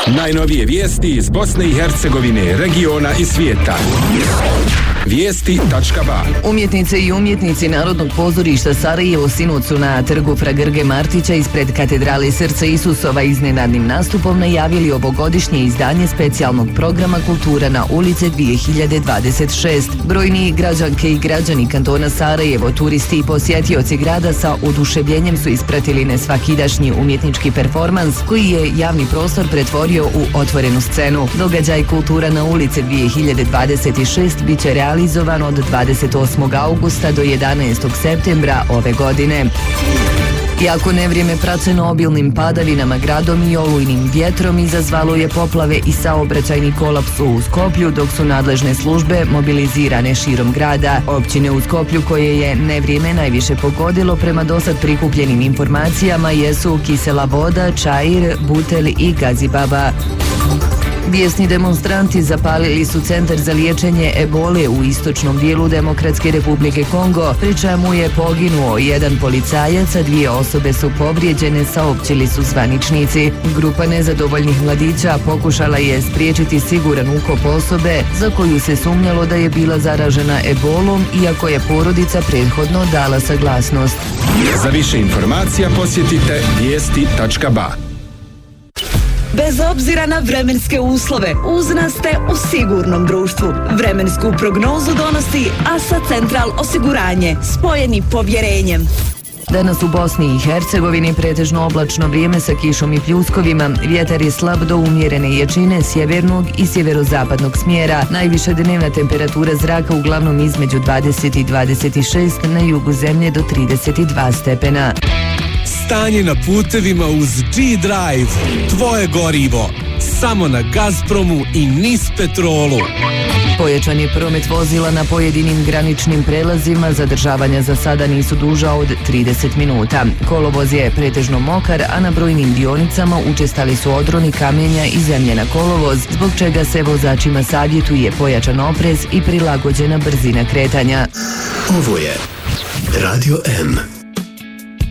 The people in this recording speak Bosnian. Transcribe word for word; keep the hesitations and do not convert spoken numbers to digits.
Najnovije vijesti iz Bosne i Hercegovine, regiona i svijeta. Vijesti tačka ba. Umjetnice i umjetnici Narodnog pozorišta Sarajevo sinoć su na trgu Fra Grge Martića ispred katedrale Srca Isusova iznenadnim nastupom najavili ovogodišnje izdanje specijalnog programa Kultura na ulice dvije hiljade dvadeset šest. Brojni građanke i građani kantona Sarajevo, turisti i posjetioci grada sa oduševljenjem su ispratili nesvakidašnji umjetnički performans koji je javni prostor pretvorio u otvorenu scenu. Događaj Kultura na ulice dvije hiljade dvadeset šest bit će realizovan od dvadeset osmog augusta do jedanaestog septembra ove godine. Iako nevrijeme praćeno obilnim padavinama, gradom i olujnim vjetrom izazvalo je poplave i saobraćajni kolaps u Skoplju, dok su nadležne službe mobilizirane širom grada. Općine u Skoplju koje je nevrijeme najviše pogodilo prema dosad prikupljenim informacijama jesu Kisela Voda, Čair, Butel i Gazibaba. Bijesni demonstranti zapalili su centar za liječenje ebole u istočnom dijelu Demokratske Republike Kongo, pri čemu je poginuo jedan policajac, a dvije osobe su povrijeđene, saopćili su zvaničnici. Grupa nezadovoljnih mladića pokušala je spriječiti siguran ukop osobe za koju se sumnjalo da je bila zaražena ebolom, iako je porodica prethodno dala saglasnost. Za više informacija posjetite vijesti tačka ba. Bez obzira na vremenske uslove, uz nas ste u sigurnom društvu. Vremensku prognozu donosi Asa Central osiguranje, spojeni povjerenjem. Danas u Bosni i Hercegovini pretežno oblačno vrijeme sa kišom i pljuskovima. Vjetar je slab do umjerene jačine sjevernog i sjeverozapadnog smjera. Najviša dnevna temperatura zraka uglavnom između dvadeset i dvadeset šest, na jugu zemlje do trideset dva stepena. Stanje na putevima uz G-Drive, tvoje gorivo, samo na Gazpromu i Nispetrolu. Pojačan je promet vozila na pojedinim graničnim prelazima, zadržavanja za sada nisu duža od trideset minuta. Kolovoz je pretežno mokar, a na brojnim dionicama učestali su odroni kamenja i zemlje na kolovoz, zbog čega se vozačima savjetuje pojačan oprez i prilagođena brzina kretanja. Ovo je Radio M.